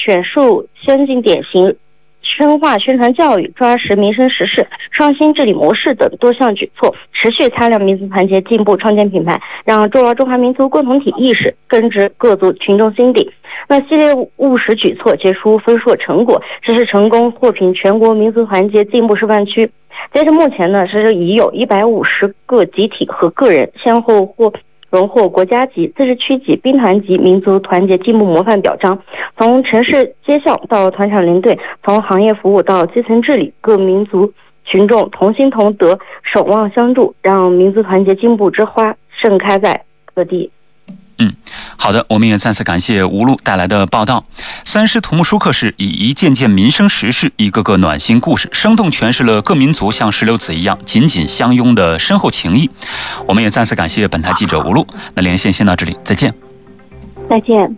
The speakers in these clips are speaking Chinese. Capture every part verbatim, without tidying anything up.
选树先进典型、深化宣传教育、抓实民生时事、创新治理模式等多项举措，持续擦亮民族团结进步创建品牌，让重要中华民族共同体意识根植各族群众心底。那系列务实举措结出丰硕成果，实施成功获评全国民族团结进步示范区。截至目前呢，实施已有一百五十个集体和个人先后获荣获国家级、自治区级、兵团级民族团结进步模范表彰。从城市街巷到团场连队，从行业服务到基层治理，各民族群众同心同德，守望相助，让民族团结进步之花盛开在各地。 嗯，好的，我们也再次感谢吴璐带来的报道。三师土木书课室以一件件民生时事、一个个暖心故事，生动诠释了各民族像石榴籽一样紧紧相拥的深厚情谊。我们也再次感谢本台记者吴璐。那连线先到这里，再见。 再见。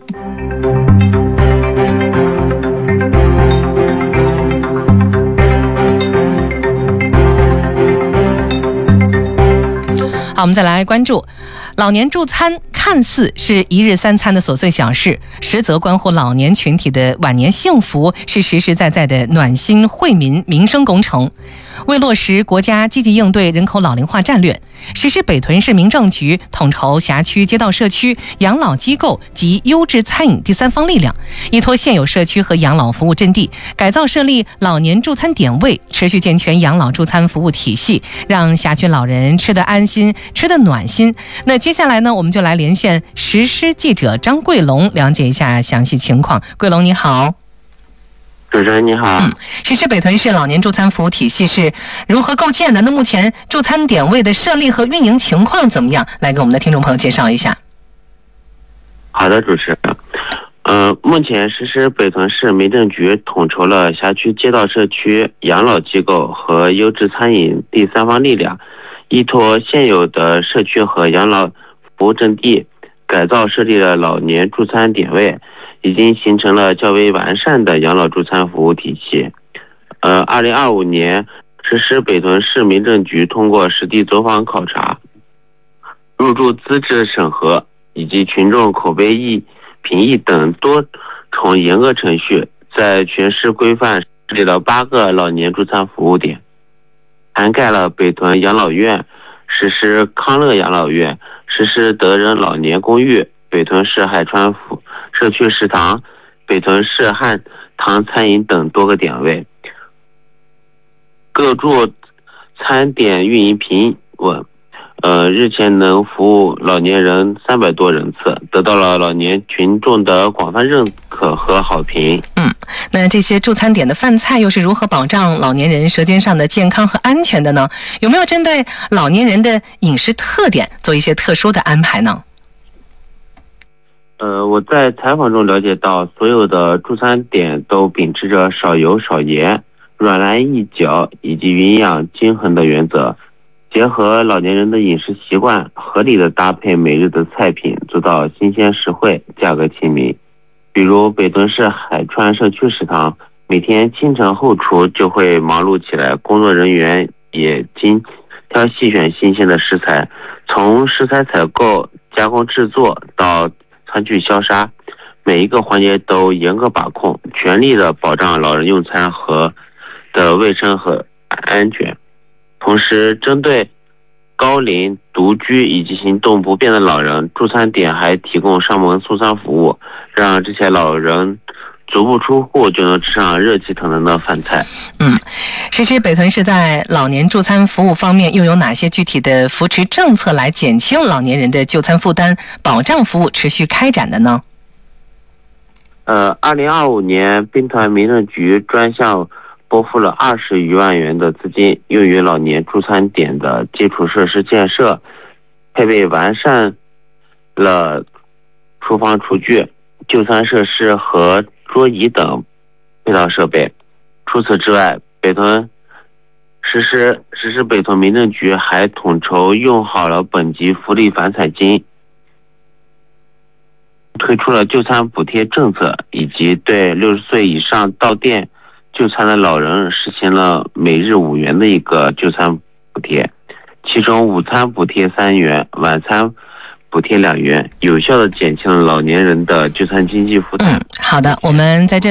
好，我们再来关注老年助餐，看似是一日三餐的琐碎小事，实则关乎老年群体的晚年幸福，是实实在在的暖心惠民民生工程。为落实国家积极应对人口老龄化战略，实施北屯市民政局统筹辖区街道社区、养老机构及优质餐饮第三方力量，依托现有社区和养老服务阵地，改造设立老年助餐点位，持续健全养老助餐服务体系，让辖区老人吃得安心，吃得暖心。那接下来呢，我们就来连线实施记者张桂龙，了解一下详细情况。桂龙你好。 主持人你好。 嗯，实施北屯市老年助餐服务体系是如何构建的？那目前助餐点位的设立和运营情况怎么样？来给我们的听众朋友介绍一下。 好的，主持人。呃，目前实施北屯市民政局统筹了辖区街道社区、养老机构和优质餐饮第三方力量，依托现有的社区和养老服务阵地，改造设立了老年助餐点位，已经形成了较为完善的养老助餐服务体系。呃，二零二五年实施北屯市民政局通过实地走访考察、入住资质审核以及群众口碑议评议等多重严格程序，在全市规范设立了八个老年助餐服务点，涵盖了北屯养老院、实施康乐养老院、实施德仁老年公寓、北屯市海川府社区食堂、北屯市汉唐餐饮等多个点位，各助餐点运营平稳，呃，日前能服务老年人三百多人次，得到了老年群众的广泛认可和好评。 嗯，那这些助餐点的饭菜又是如何保障老年人舌尖上的健康和安全的呢？有没有针对老年人的饮食特点做一些特殊的安排呢？ 呃，我在采访中了解到，所有的助餐点都秉持着少油少盐、软烂易嚼以及营养均衡的原则，结合老年人的饮食习惯，合理的搭配每日的菜品，做到新鲜实惠、价格亲民。比如北屯市海川社区食堂，每天清晨后厨就会忙碌起来，工作人员也精挑细选新鲜的食材，从食材采购、加工制作到餐具消杀，每一个环节都严格把控，全力的保障老人用餐和的卫生和安全。同时，针对高龄、独居以及行动不便的老人，助餐点还提供上门送餐服务，让这些老人足不出户就能吃上热气腾腾的饭菜。 嗯，实施北屯市在老年助餐服务方面又有哪些具体的扶持政策来减轻老年人的就餐负担，保障服务持续开展的呢？ 呃，二零二五年，兵团民政局专项拨付了二十余万元的资金，用于老年助餐点的基础设施建设，配备完善了厨房厨具、就餐设施和桌椅等配套设备。除此之外，北屯实施实施北屯民政局还统筹用好了本级福利返采金，推出了就餐补贴政策，以及对六十岁以上到店就餐的老人实行了每日五元的一个就餐补贴，其中午餐补贴三元，晚餐补贴两元，有效的减轻了老年人的就餐经济负担。 嗯，好的，我们在这